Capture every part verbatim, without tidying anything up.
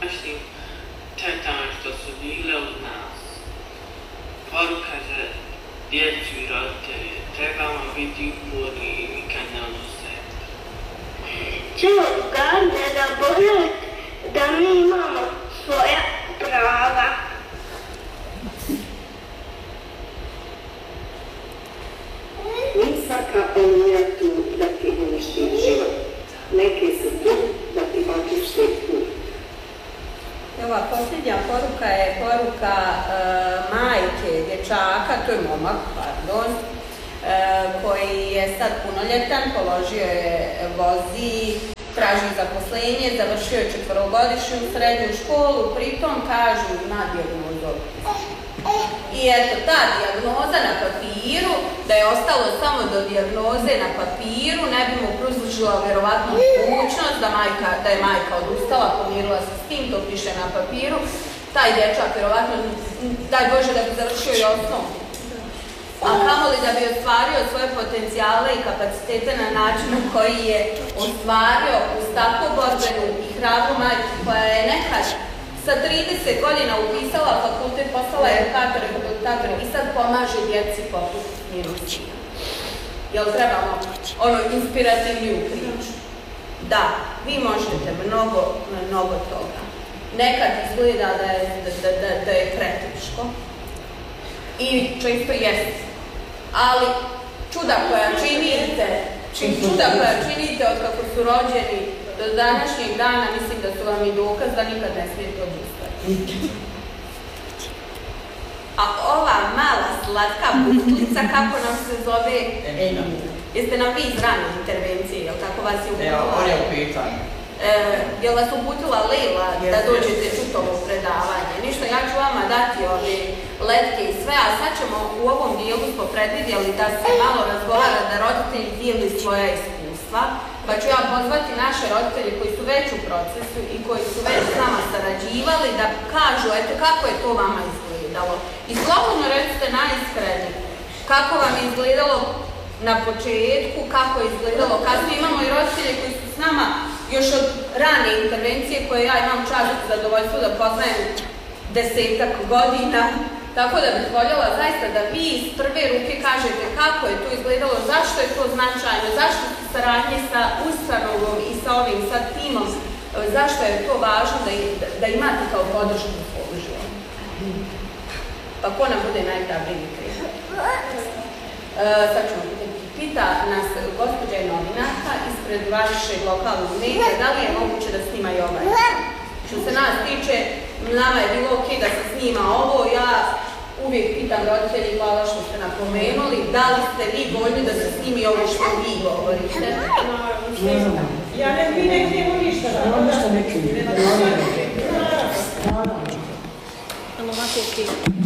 našim tetama što su bile uz nas. Poruka za djecu i roditelje, trebamo biti uporni i nikad ne odustajati. Čujem gade da pogledajte da mi imamo svoja prava. Nije svaka onija tu da ti uništi život. Neke su tu da ti očište put. Ova posljednja poruka je poruka e, majke, dječaka, to je momak, pardon, e, koji je sad punoljetan, položio je vozi, traži zaposlenje, završio je četvorogodišnju srednju školu, pritom kažu na dijagnozu. I eto, ta dijagnoza na papiru, da je ostalo samo do dijagnoze na papiru, ne bi mu pružila vjerovatno mogućnost da, majka, da je majka odustala, pomirila se s tim, to piše na papiru. Taj dječak vjerovatno, daj Bože da bi završio i osnovu. A kamoli da bi ostvario svoje potencijale i kapacitete na način na koji je ostvario uz takvu borbenu i hrabru majku koja je nekad sa trideset godina upisala fakultet, postala je edukator i rehabilitator i sad pomaže djeci poput Mirusija. Jel trebamo ono inspirativniju priču? Da, vi možete mnogo, mnogo toga. Nekad izgleda da je, da, da, da je kretiško i često jeste. Ali čuda koja činite, čuda koja činite od kako su rođeni do današnjeg dana, mislim da su vam i dokaz da nikad ne smijete odustati. A ova mala slatka buklica, kako nam se zove? Jeste nam vi iz rane intervencije, jel tako vas je uputila? Evo, on je u pitanju. E, jel vas uputila Lejla da dođete čuti ovo predavanje? Ništa, ja ću vama dati ove letke i sve, a sad ćemo u ovom dijelu smo predvidjeli da se malo razgovara, da roditelji dijeli svoja iskustva, pa ću ja pozvati naše roditelje koji su već u procesu i koji su već s nama sarađivali da kažu, eto, kako je to vama izgledalo. I slobodno recite najiskrenije, kako vam je izgledalo na početku, kako je izgledalo kasnije. Imamo i roditelje koji su s nama još od rane intervencije koje ja imam čast i zadovoljstvo da poznajem desetak godina. Tako da bih voljela zaista da vi iz prve ruke kažete kako je to izgledalo, zašto je to značajno, zašto su saradnje sa ustanovom i sa ovim sad timom, zašto je to važno da, da imate kao podršku u svoju životu. Pa ko nam bude najhrabriji krivo? E, sad ćemo pitati. Pita nas gospođa je novinarka ispred vašeg lokalnog medija, da li je moguće da snima i ovaj? Što se nas tiče, nama je bilo ok da se snima ovo, ja uvijek pitam roditelji, hvala što ste napomenuli, da li ste vi voljni da se snimi ovo što vi govorite? Ja ne vi ne knjemo ništa. Ono što ne knjemo. Ali ovako ok.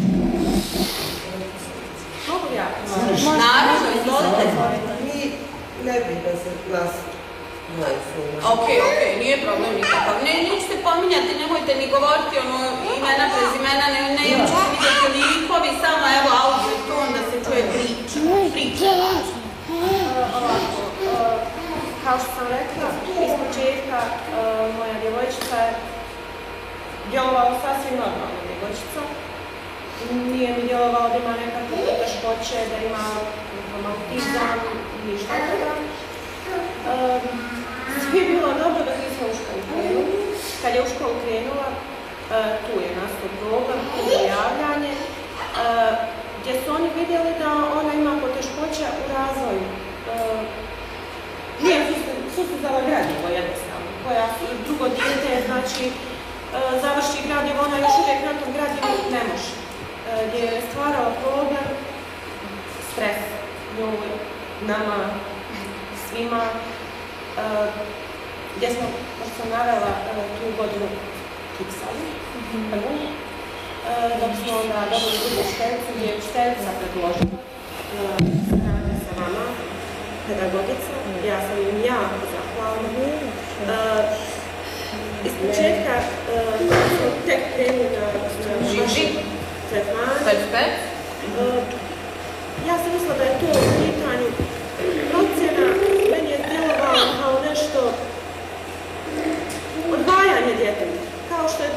Mogu ja? Naravno, izvolite. Mi ne bi da se nas Ok, ok, nije problem nikakav. Ne, nećete pominjati, nemojte ni govoriti ono imena, prezimena, ne, ne, ne ćete vidjeti likovi, samo evo audio i ton da se čuje priča. Priča. Ovako, kao što sam rekla, iz početka moja djevojčica je djelovala sasvim normalna djevojčica. Nije mi djelovalo da ima nekakve poteškoće, da ima autizam, ništa toga. Sve je bilo dobro da nismo u školu krenuli. Kad je u školu krenula, tu je nastao problem, tu je javljanje, gdje su oni vidjeli da ona ima poteškoća u razvoju. Nije sustizala gradivo jednostavno, koja drugo dijete, znači, završi gradivo, ona još uvijek na tom gradivu ne može. Gdje je stvarao problem, stres, njoj, nama, svima, gdje smo, što sam navela, tu godinu kiksali, prvu, dok smo onda dobili drugu učiteljicu, gdje je učiteljica predložila radi sa vama, pedagogica, ja sam im jako zahvalna. Iz početka smo tek krenuli na vaši tretmane. Ja sam mislila da je to u pitanju procjena, meni je djelovalo kao nešto odvajanje djeteta. Kao što je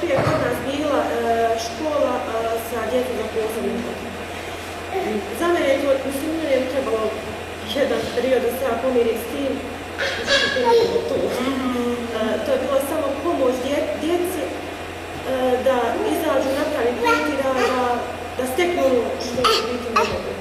mislim, meni je trebalo jedan period da se ja pomirim s tim, zato to nije bilo to. To je bilo samo pomoć djeci da izađu na pravi put i da, da steknu ono što će biti ne mogu.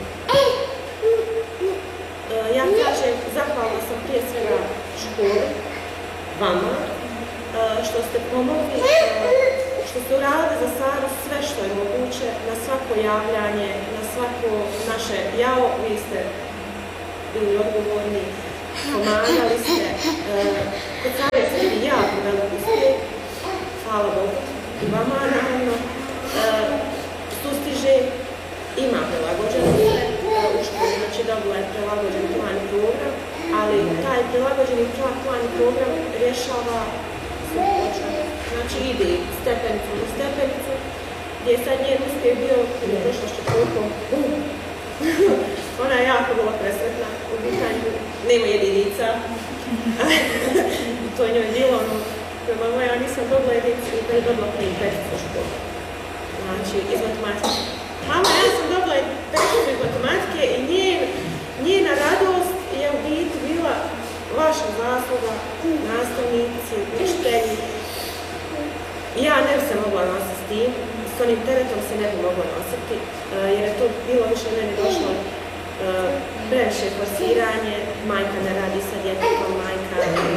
Ja kažem, zahvalna sam prije svega školi, vama, što ste pomogli, što ste uradili za Saru sve što je moguće, na svako javljanje, na svako naše jao, vi ste bili odgovorni, pomagali ste. Kod Sare ste bili jako veliko uspjeh, hvala Bogu, i vama naravno. Sustiže, ima prilagođeno sve u školi, znači dobila je prilagođen plan i program, ali taj prilagođeni plan i program rješava sve počne. Znači ide stepenicu do stepenicu, gdje je sad njen uspjeh bio u prošlošću koliko. Ona je jako bila presretna u pitanju, nema jedinica. To je njoj bilo ono, prema moja, ja nisam dobila jedinicu i pa je dobila prije peticu u školu. Znači, iz matematike. Mama, ja sam dobila peticu iz matematike i njen, njena radost je u biti bila vaša zasluga, nastavnici, učitelji. Ja ne bi se mogla nositi s tim, s onim teretom se ne bi mogla nositi, jer je to bilo više meni došlo previše forsiranje, majka ne radi sa djetetom, majka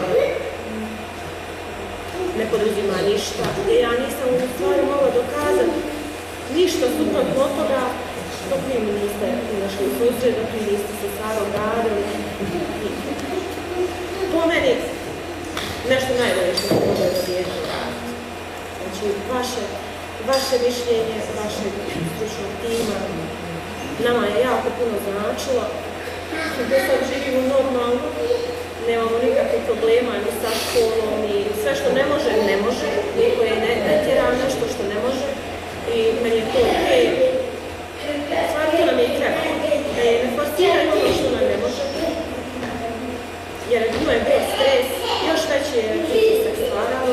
ne poduzima ništa. I ja nisam u stvari mogla dokazati ništa suprotno od toga dok vi mi niste našli u susret, dok vi niste sa Sarom radili. Po meni nešto najbolje što se može da dječe raditi. Znači, vaše, vaše mišljenje, vaše stručnog tima, nama je jako puno značilo. Gdje sad živimo normalno, nemamo nikakvih problema ni sa školom, ni sve što ne može, ne može. Niko je ne, ne tjera nešto što ne može i meni je to okej. Stvar to nam je i treba, da je ne forsiraju ono što nam ne može. Jer bilo je bio stres, još veći je pritisak stvarao.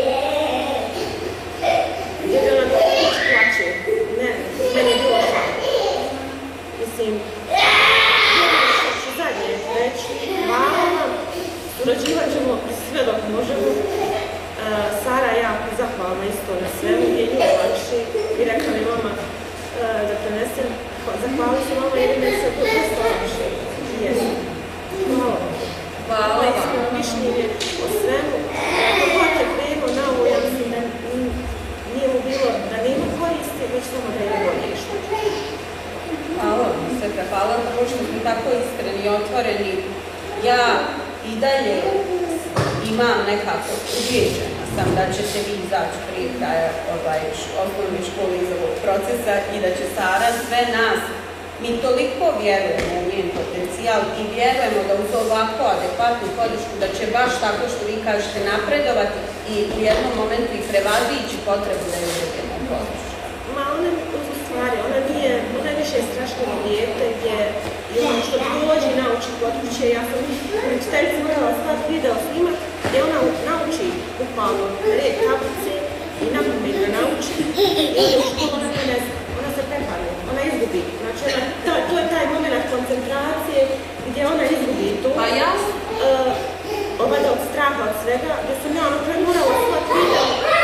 Gdje bi ona dobro još plaće. Ne, meni je bilo šal. Mislim, što zadnje reći, hvala vam, surađivat ćemo sve dok možemo. Sara je jako zahvalna isto na svemu, gdje je nju lakši i rekla mi mama da prenesem. Zahvala se mama jer mi se to dosta lakše. Jesam. Hvala. Hvala vam. Iskreno mišljenje o svemu. Ako god je krenuo na ovo, ja mislim da nije mu bilo da nema koristi, već samo da je bolje išlo. Hvala vam, Sveta, hvala vam što smo tako iskreni i otvoreni. Ja i dalje imam nekako ubijeđena sam da ćete vi izaći prije kraja ovaj, osnovne škole iz ovog procesa i da će Sara sve nas, mi toliko vjerujemo u njen potencijal i vjerujemo da uz ovako adekvatnu podršku da će baš tako što vi kažete napredovati i u jednom momentu i prevazići potrebu da je uvedemo podršku. Ma ona u stvari, ona nije, ona je više strašno dijete gdje i ono što dođe i nauči kod kuće, ja sam učiteljica morala stati video snimat gdje ona nauči bukvalno red tablice i napamet da nauči i u školu ona to ne zna, ona se prepane, ona izgubi. Znači ona, to, to je taj moment koncentracije gdje ona izgubi to. Pa ja? Uh, obada od straha od svega, gdje sam ja ono kraj morala stati video.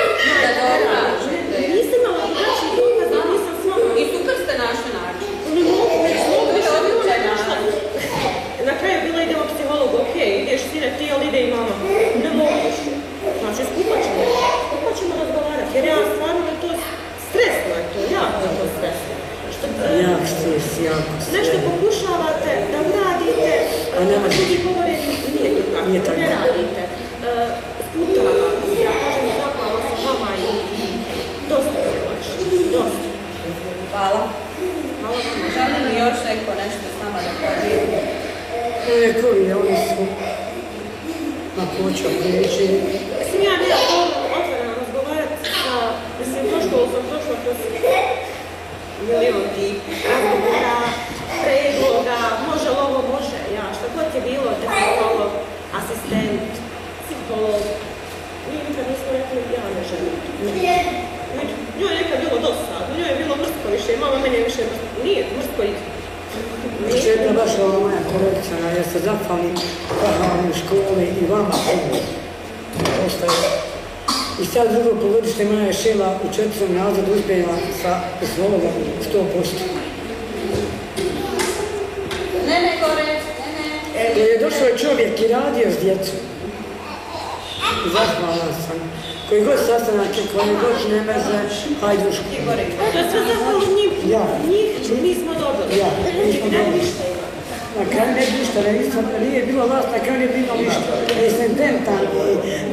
Nisam imala drugačiji dokaz, nisam smogla. I super ste našli način. Ne mogu, ne mogu, više odličaj našla. Na kraju bila idemo psihologu, okej, okay, ideš sine ti, ali ide i mama. Ne mogu više. Znači, skupa ćemo, skupa ćemo razgovarati, jer ja stvarno je to stresno, je to, jako je to stresno. Jak stres, jako stres. Nešto pokušavate da uradite, a nema drugi govore, nije to tako, nije tako. Ne radite. Sputava, ja kažem, zahvala sam vama i dosta je lakše, dosta. Hvala. Hvala vam. Želim li još neko nešto s nama da podijeli? Neko je, oni su na poču prijeći. Mislim, ja ne znam otvoreno razgovarati sa, mislim, to školu sam prošla kroz milion tih razgovora, predloga, može li ovo, može, ja, šta god je bilo, defektolog, asistent, psiholog, mi nikad nismo rekli, ja ne želim. Njoj je nekad bilo dosadno, njoj je bilo mrsko više, mama meni je više mrsko, nije mrsko i Četiri baš ova moja kolekcija, ja se zahvalim Kahanu u školi i vama ostaje. I sad drugo polugodište moja je šila u četvrtom razredu uspjela sa slogom sto posto. Ne, ne, gore, ne, ne. Jer je došao čovjek i radio s djecom. Zahvalan sam. Koji god sastanak, koji god ne meze, hajdušku. To je sve zahvalno njih, Ja. njih mi smo dobili. Ja, mi smo dobili. Ništa ima. Na kraju ne bi ništa, nije bilo vas, na kraju ne bi bilo ništa. Jer sam dentan.